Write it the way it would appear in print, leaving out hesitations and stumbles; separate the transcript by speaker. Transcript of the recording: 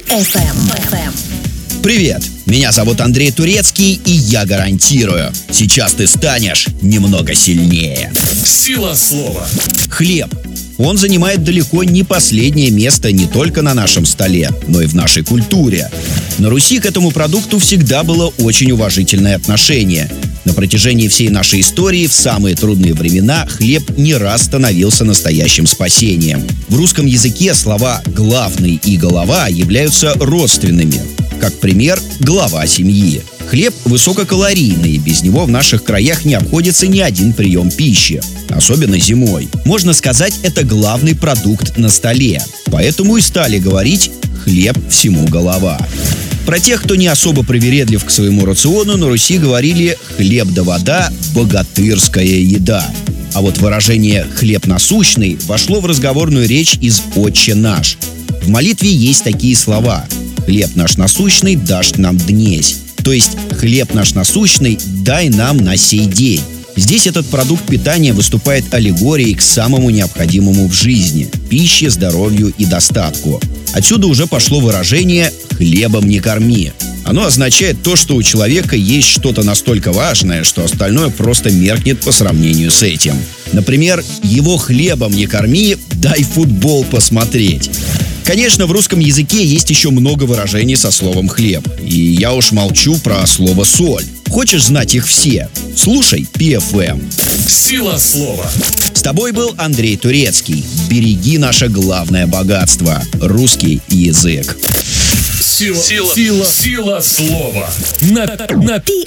Speaker 1: FM.
Speaker 2: Привет, меня зовут Андрей Турецкий, и я гарантирую, сейчас ты станешь немного сильнее.
Speaker 3: Сила слова.
Speaker 2: Хлеб. Он занимает далеко не последнее место не только на нашем столе, но и в нашей культуре. На Руси к этому продукту всегда было очень уважительное отношение. На протяжении всей нашей истории в самые трудные времена хлеб не раз становился настоящим спасением. В русском языке слова «главный» и «голова» являются родственными. Как пример, глава семьи. Хлеб высококалорийный, без него в наших краях не обходится ни один прием пищи, особенно зимой. Можно сказать, это главный продукт на столе, поэтому и стали говорить «хлеб всему голова». Про тех, кто не особо привередлив к своему рациону, на Руси говорили «хлеб да вода – богатырская еда». А вот выражение «хлеб насущный» вошло в разговорную речь из «Отче наш». В молитве есть такие слова: «Хлеб наш насущный дашь нам днесь», то есть «хлеб наш насущный дай нам на сей день». Здесь этот продукт питания выступает аллегорией к самому необходимому в жизни – пище, здоровью и достатку. Отсюда уже пошло выражение «хлебом не корми». Оно означает то, что у человека есть что-то настолько важное, что остальное просто меркнет по сравнению с этим. Например, «его хлебом не корми, дай футбол посмотреть». Конечно, в русском языке есть еще много выражений со словом «хлеб». И я уж молчу про слово «соль». Хочешь знать их все? Слушай PFM.
Speaker 3: Сила слова.
Speaker 2: С тобой был Андрей Турецкий. Береги наше главное богатство – русский язык.
Speaker 3: Сила слова. На